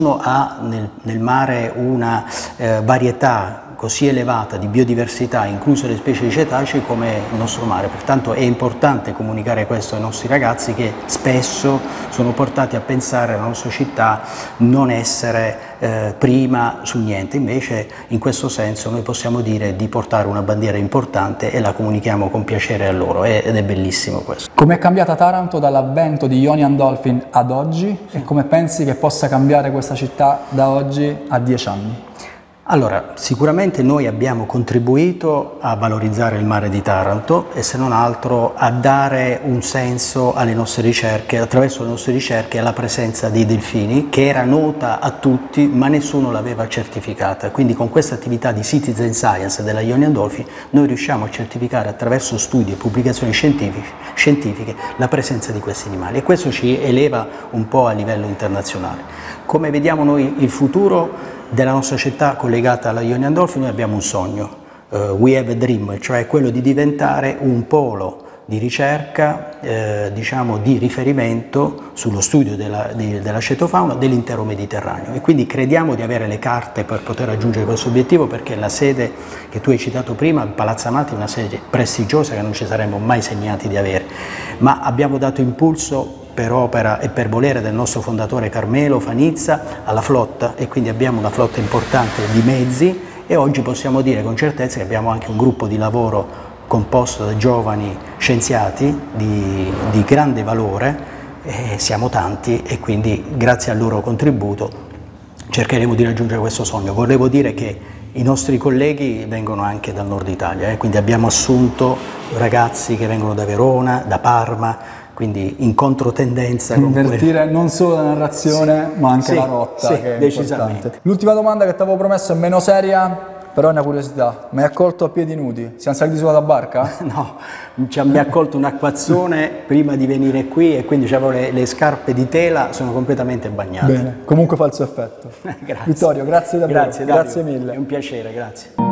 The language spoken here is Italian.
ha nel mare una varietà così elevata di biodiversità, incluse le specie di cetacei, come il nostro mare. Pertanto è importante comunicare questo ai nostri ragazzi, che spesso sono portati a pensare alla nostra città non essere prima su niente. Invece in questo senso noi possiamo dire di portare una bandiera importante e la comunichiamo con piacere a loro, ed è bellissimo questo. Come è cambiata Taranto dall'avvento di Ionian Dolphin ad oggi e come pensi che possa cambiare questa città da oggi a 10 anni? Allora, sicuramente noi abbiamo contribuito a valorizzare il mare di Taranto e, se non altro, a dare un senso alle nostre ricerche, attraverso le nostre ricerche, alla presenza dei delfini, che era nota a tutti ma nessuno l'aveva certificata. Quindi con questa attività di citizen science della Ionian Dolphin noi riusciamo a certificare, attraverso studi e pubblicazioni scientifiche, la presenza di questi animali, e questo ci eleva un po' a livello internazionale. Come vediamo noi il futuro della nostra città collegata alla Ionian Dolphin? Noi abbiamo un sogno, we have a dream, cioè quello di diventare un polo di ricerca, diciamo di riferimento sullo studio della cetofauna dell'intero Mediterraneo, e quindi crediamo di avere le carte per poter raggiungere questo obiettivo, perché la sede che tu hai citato prima, Palazzo Amati, è una sede prestigiosa che non ci saremmo mai segnati di avere, ma abbiamo dato impulso per opera e per volere del nostro fondatore Carmelo Fanizza alla flotta, e quindi abbiamo una flotta importante di mezzi, e oggi possiamo dire con certezza che abbiamo anche un gruppo di lavoro composto da giovani scienziati di grande valore, siamo tanti, e quindi grazie al loro contributo cercheremo di raggiungere questo sogno. Volevo dire che i nostri colleghi vengono anche dal nord Italia, quindi abbiamo assunto ragazzi che vengono da Verona, da Parma, quindi in controtendenza. Invertire non solo la narrazione, ma anche la rotta, che è decisamente. L'ultima domanda che ti avevo promesso è meno seria, però è una curiosità. Mi hai accolto a piedi nudi? Siamo saliti sulla barca? No, mi ha accolto un acquazzone prima di venire qui, e quindi avevo le scarpe di tela, sono completamente bagnate. Bene, comunque fa il suo effetto. Grazie. Vittorio, grazie davvero. Grazie, grazie mille. È un piacere, grazie.